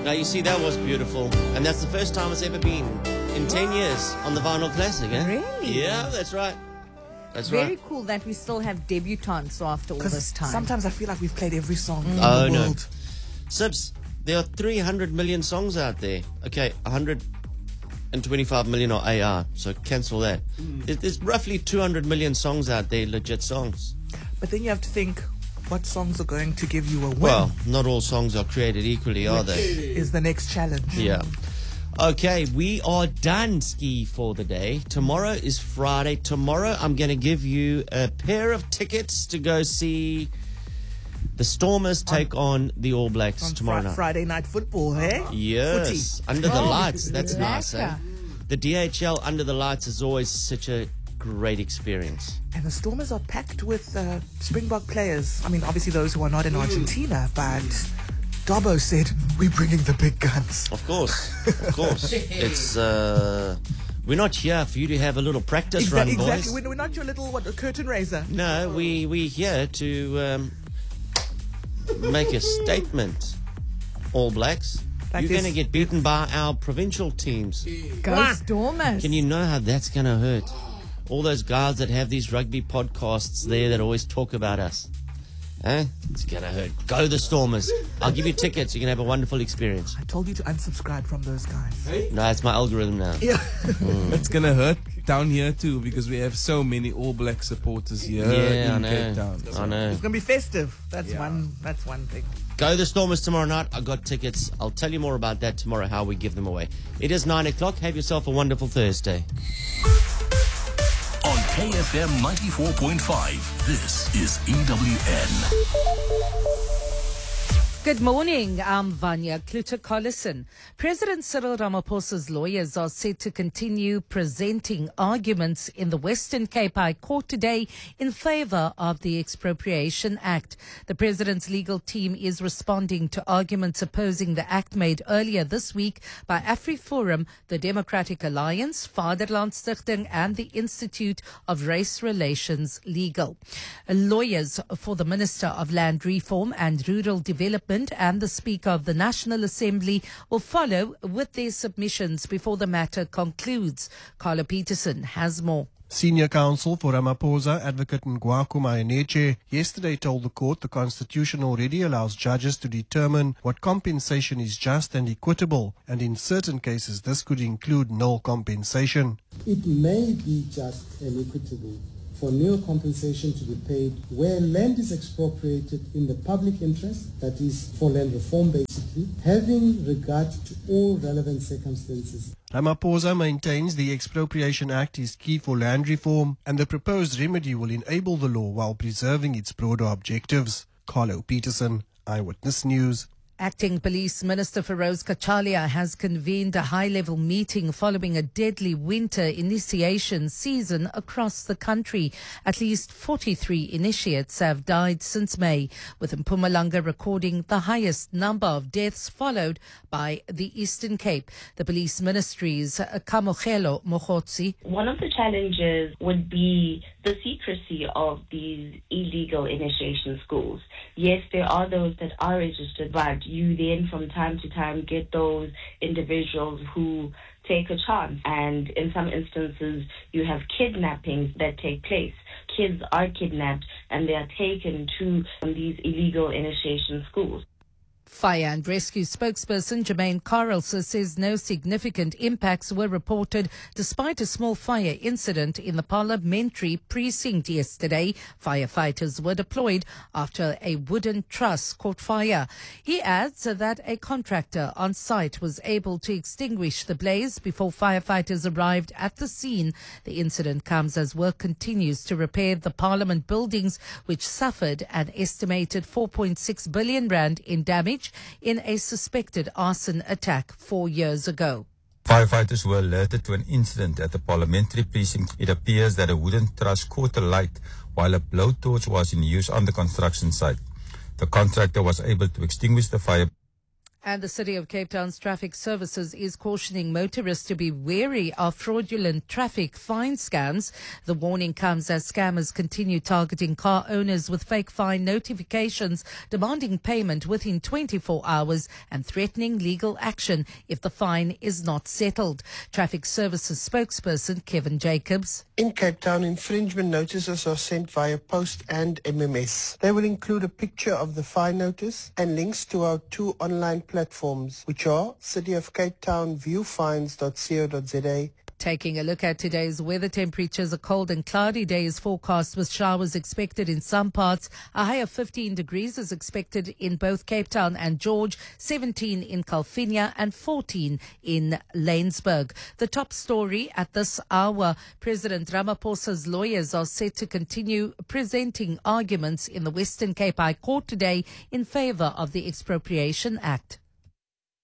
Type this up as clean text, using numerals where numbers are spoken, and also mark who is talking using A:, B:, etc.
A: Now, you see, that was beautiful. And that's the first time it's ever been in 10 years on the Vinyl Classic, eh?
B: Really?
A: Yeah, that's right. That's
B: Very
A: right.
B: cool that we still have debutantes after all this time.
C: Sometimes I feel like we've played every song in
A: Oh,
C: the
A: no.
C: world.
A: Sibs, there are 300 million songs out there. Okay, 125 million are AR, so cancel that. There's roughly 200 million songs out there, legit songs.
C: But then you have to think, what songs are going to give you a win?
A: Well, not all songs are created equally, are they?
C: Is the next challenge.
A: Yeah. Okay, we are done, Ski, for the day. Tomorrow is Friday. Tomorrow I'm going to give you a pair of tickets to go see the Stormers take on the All Blacks
C: On
A: tomorrow night.
C: Friday night football, eh?
A: Yes,
C: Footy.
A: under the lights. That's nice, eh?
B: lekker.
A: The DHL under the lights is always such a great experience.
C: And the Stormers are packed with Springbok players. I mean, obviously those who are not in Argentina, but Dobbo said, we're bringing the big guns.
A: Of course, of course. It's we're not here for you to have a little practice run, boys.
C: Exactly. We're not your little curtain raiser.
A: No, we're here to make a statement. All Blacks,
C: Like
A: you're going to
C: this-
A: get beaten by our provincial teams.
B: Go Stormers.
A: Can you know how that's going to hurt? All those guys that have these rugby podcasts there that always talk about us. Eh? It's going to hurt. Go the Stormers. I'll give you tickets. You can have a wonderful experience.
C: I told you to unsubscribe from those guys.
A: No, it's my algorithm now.
C: Yeah.
D: It's gonna hurt down here too because we have so many All Black supporters here
A: Yeah, I
D: in
A: know.
D: Cape Town.
A: I know.
C: It's gonna be festive. That's
D: Yeah.
C: one thing.
A: Go the Stormers tomorrow night. I got tickets. I'll tell you more about that tomorrow, how we give them away. It is 9 o'clock. Have yourself a wonderful Thursday.
E: On KFM 94.5, this is EWN.
B: Good morning. I'm Vanya Kluter-Collison. President Cyril Ramaphosa's lawyers are set to continue presenting arguments in the Western Cape High Court today in favour of the Expropriation Act. The president's legal team is responding to arguments opposing the act made earlier this week by AfriForum, the Democratic Alliance, Vaderlandstichting and the Institute of Race Relations Legal. Lawyers for the Minister of Land Reform and Rural Development and the Speaker of the National Assembly will follow with their submissions before the matter concludes. Carlo Peterson has more.
F: Senior counsel for Ramaphosa, Advocate Ngwaku Mayeneche, yesterday told the court the Constitution already allows judges to determine what compensation is just and equitable, and in certain cases this could include null compensation.
G: It may be just and equitable for nil compensation to be paid where land is expropriated in the public interest, that is for land reform basically, having regard to all relevant circumstances.
F: Ramaphosa maintains the Expropriation Act is key for land reform and the proposed remedy will enable the law while preserving its broader objectives. Carlo Peterson, Eyewitness News.
B: Acting Police Minister Feroz Kachalia has convened a high-level meeting following a deadly winter initiation season across the country. At least 43 initiates have died since May, with Mpumalanga recording the highest number of deaths, followed by the Eastern Cape. The Police Ministry's Kamogelo Mogotsi.
H: One of the challenges would be the secrecy of these illegal initiation schools. Yes, there are those that are registered, but you then from time to time get those individuals who take a chance. And in some instances, you have kidnappings that take place. Kids are kidnapped and they are taken to these illegal initiation schools.
B: Fire and Rescue spokesperson Jermaine Carlson says no significant impacts were reported despite a small fire incident in the parliamentary precinct yesterday. Firefighters were deployed after a wooden truss caught fire. He adds that a contractor on site was able to extinguish the blaze before firefighters arrived at the scene. The incident comes as work continues to repair the parliament buildings, which suffered an estimated 4.6 billion rand in damage in a suspected arson attack 4 years ago.
I: Firefighters were alerted to an incident at the parliamentary precinct. It appears that a wooden truss caught alight while a blowtorch was in use on the construction site. The contractor was able to extinguish the fire.
B: And the City of Cape Town's Traffic Services is cautioning motorists to be wary of fraudulent traffic fine scams. The warning comes as scammers continue targeting car owners with fake fine notifications, demanding payment within 24 hours and threatening legal action if the fine is not settled. Traffic Services spokesperson Kevin Jacobs.
J: In Cape Town, infringement notices are sent via post and MMS. They will include a picture of the fine notice and links to our 2 online platforms, which are City of Cape Town viewfines.co.za.
B: Taking a look at today's weather temperatures, a cold and cloudy day is forecast with showers expected in some parts. A high of 15 degrees is expected in both Cape Town and George, 17 in Calvinia and 14 in Lanesburg. The top story at this hour, President Ramaphosa's lawyers are set to continue presenting arguments in the Western Cape High Court today in favor of the Expropriation Act.